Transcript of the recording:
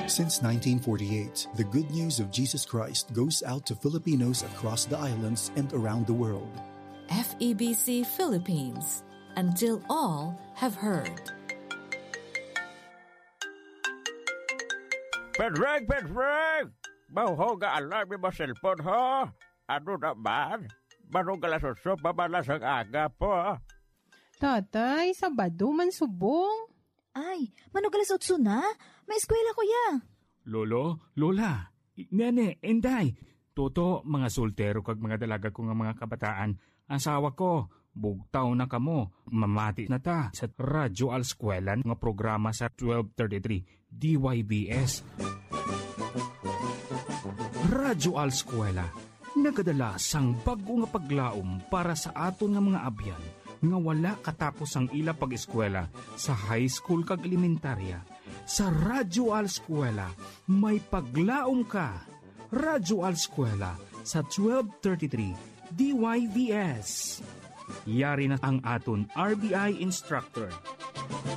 Since 1948, the good news of Jesus Christ goes out to Filipinos across the islands and around the world. FEBC Philippines, until all have heard. Pedreg! Mauho ga alarm mo cellphone ho? Ano naman? Manong galasosyo pabalas ang aga po. Tatay, Sabado man subong. Ay, manugalas otso na. May eskwela ko ya. Lolo, Lola, Nene, Enday, Toto, mga soltero kag mga dalaga ko nga mga kabataan, asawa ko, bugtaw na kamo, mamati na ta sa Radyo Alskuelan nga programa sa 1233 DYBS. Radyo Alskuela, nagadala sang bago nga paglaom para sa aton nga mga abyan nga wala katapos ang ila pag-eskwela sa high school kag elementarya. Sa Radyo Alskuela, may paglaom ka. Radyo Alskuela sa 1233 DYVS. Yari na ang aton RBI instructor.